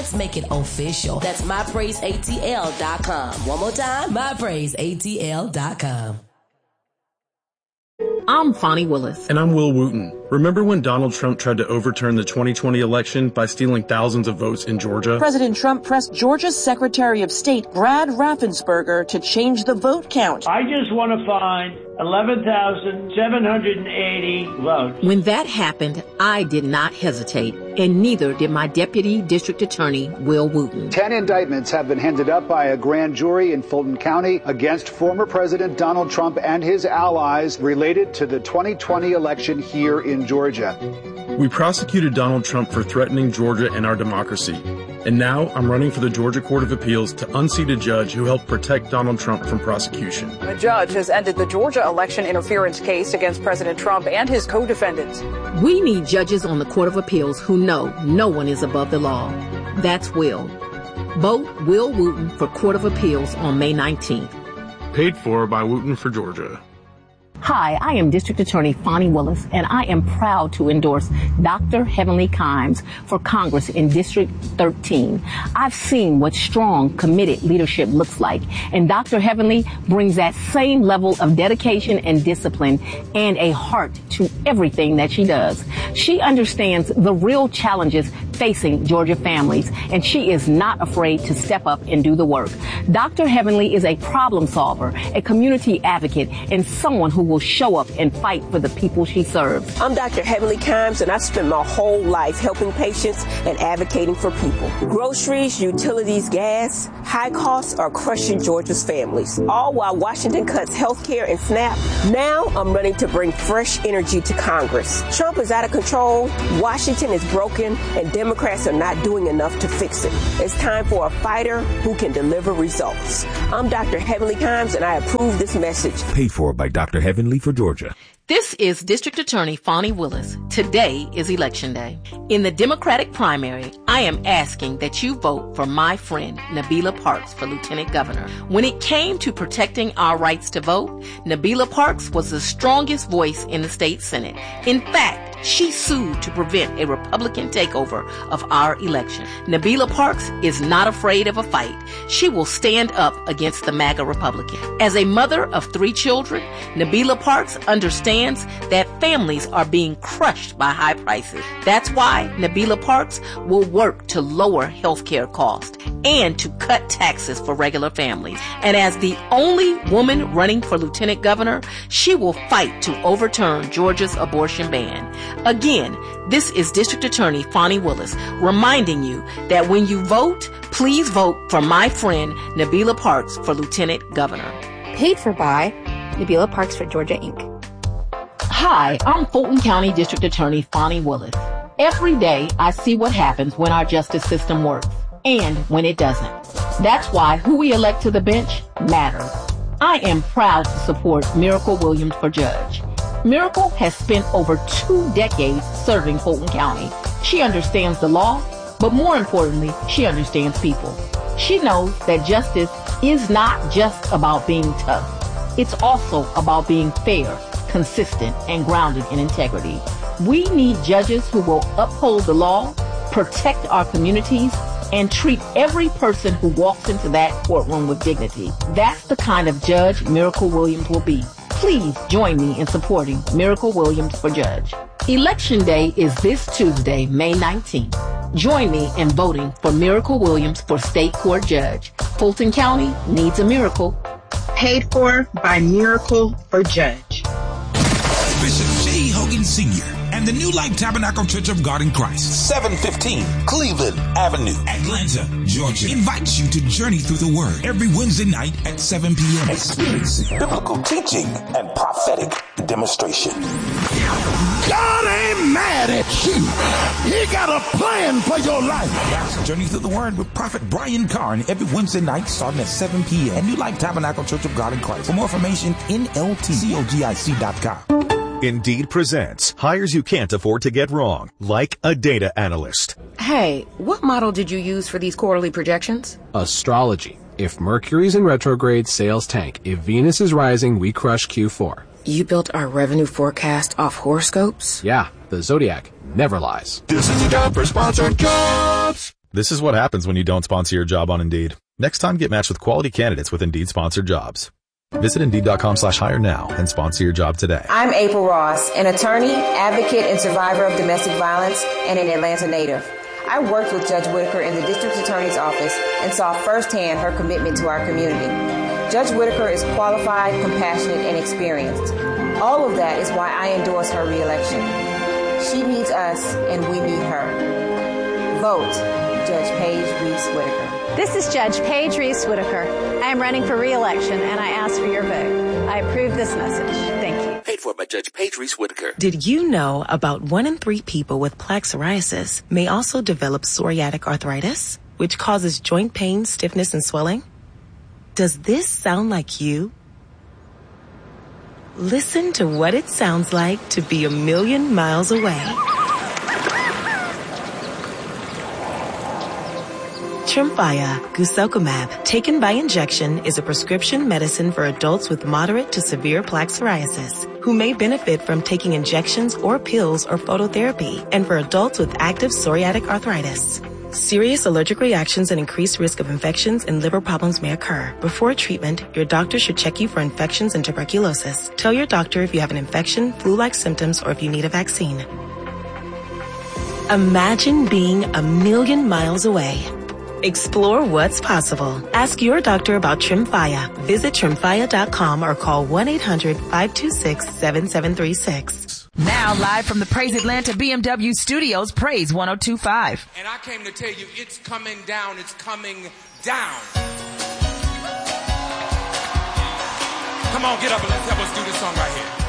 Let's make it official. That's mypraiseatl.com. One more time, mypraiseatl.com. I'm Fonnie Willis. And I'm Will Wooten. Remember when Donald Trump tried to overturn the 2020 election by stealing thousands of votes in Georgia? President Trump pressed Georgia's Secretary of State, Brad Raffensperger, to change the vote count. I just want to find 11,780 votes. When that happened, I did not hesitate, and neither did my Deputy District Attorney, Will Wooten. 10 indictments have been handed up by a grand jury in Fulton County against former President Donald Trump and his allies related to the 2020 election here in Georgia. We prosecuted Donald Trump for threatening Georgia and our democracy. And now I'm running for the Georgia Court of Appeals to unseat a judge who helped protect Donald Trump from prosecution. The judge has ended the Georgia election interference case against President Trump and his co-defendants. We need judges on the Court of Appeals who know no one is above the law. That's Will. Vote Will Wooten for Court of Appeals on May 19th. Paid for by Wooten for Georgia. Hi, I am District Attorney Fonnie Willis, and I am proud to endorse Dr. Heavenly Kimes for Congress in District 13. I've seen what strong, committed leadership looks like, and Dr. Heavenly brings that same level of dedication and discipline and a heart to everything that she does. She understands the real challenges facing Georgia families, and she is not afraid to step up and do the work. Dr. Heavenly is a problem solver, a community advocate, and someone who will show up and fight for the people she serves. I'm Dr. Heavenly Kimes, and I've spent my whole life helping patients and advocating for people. Groceries, utilities, gas, high costs are crushing Georgia's families, all while Washington cuts health care and SNAP. Now I'm running to bring fresh energy to Congress. Trump is out of control, Washington is broken, and Democrats are not doing enough to fix it. It's time for a fighter who can deliver results. I'm Dr. Heavenly Kimes, and I approve this message. Paid for by Dr. Heavenly for Georgia. This is District Attorney Fonnie Willis. Today is Election Day. In the Democratic primary, I am asking that you vote for my friend Nabila Parks for Lieutenant Governor. When it came to protecting our rights to vote, Nabila Parks was the strongest voice in the state Senate. In fact, she sued to prevent a Republican takeover of our election. Nabila Parks is not afraid of a fight. She will stand up against the MAGA Republican. As a mother of 3 children, Nabila Parks understands that families are being crushed by high prices. That's why Nabila Parks will work to lower health care costs and to cut taxes for regular families. And as the only woman running for Lieutenant Governor, she will fight to overturn Georgia's abortion ban. Again, this is District Attorney Fonnie Willis reminding you that when you vote, please vote for my friend Nabila Parks for Lieutenant Governor. Paid for by Nabila Parks for Georgia, Inc. Hi, I'm Fulton County District Attorney Fonnie Willis. Every day I see what happens when our justice system works and when it doesn't. That's why who we elect to the bench matters. I am proud to support Miracle Williams for Judge. Miracle has spent over 2 decades serving Fulton County. She understands the law, but more importantly, she understands people. She knows that justice is not just about being tough. It's also about being fair, consistent, and grounded in integrity. We need judges who will uphold the law, protect our communities, and treat every person who walks into that courtroom with dignity. That's the kind of judge Miracle Williams will be. Please join me in supporting Miracle Williams for Judge. Election Day is this Tuesday, May 19th. Join me in voting for Miracle Williams for State Court Judge. Fulton County needs a miracle. Paid for by Miracle for Judge. Bishop J. Hogan Sr. and the New Life Tabernacle Church of God in Christ, 715 Cleveland Avenue, Atlanta, Georgia, invites you to journey through the Word every Wednesday night at 7 p.m. Experiencing biblical teaching and prophetic demonstration. God ain't mad at you. He got a plan for your life. That's Journey Through the Word with Prophet Brian Carn every Wednesday night starting at 7 p.m. at New Life Tabernacle Church of God in Christ. For more information, nltcogic.com. Indeed presents hires you can't afford to get wrong, like a data analyst. Hey, what model did you use for these quarterly projections? Astrology. If Mercury's in retrograde, sales tank. If Venus is rising, we crush Q4. You built our revenue forecast off horoscopes? Yeah, the Zodiac never lies. This is the job for Sponsored Jobs. This is what happens when you don't sponsor your job on Indeed. Next time, get matched with quality candidates with Indeed-sponsored jobs. Visit Indeed.com/hire now and sponsor your job today. I'm April Ross, an attorney, advocate, and survivor of domestic violence, and an Atlanta native. I worked with Judge Whitaker in the district attorney's office and saw firsthand her commitment to our community. Judge Whitaker is qualified, compassionate, and experienced. All of that is why I endorse her re-election. She needs us, and we need her. Vote Judge Paige Reese Whitaker. This is Judge Paige Reese Whitaker. I am running for re-election, and I ask for your vote. I approve this message. Thank you. Paid for by Judge Paige Reese Whitaker. Did you know about 1 in 3 people with plaque psoriasis may also develop psoriatic arthritis, which causes joint pain, stiffness, and swelling? Does this sound like you? Listen to what it sounds like to be a million miles away. Tremfya guselkumab, taken by injection, is a prescription medicine for adults with moderate to severe plaque psoriasis who may benefit from taking injections or pills or phototherapy, and for adults with active psoriatic arthritis. Serious allergic reactions and increased risk of infections and liver problems may occur. Before treatment, your doctor should check you for infections and tuberculosis. Tell your doctor if you have an infection, flu-like symptoms, or if you need a vaccine. Imagine being a million miles away. Explore what's possible. Ask your doctor about Tremfya. Visit Tremfya.com or call 1-800-526-7736. Now, live from the Praise Atlanta BMW studios, Praise 102.5. And I came to tell you, it's coming down, it's coming down. Come on, get up and let's help us do this song right here.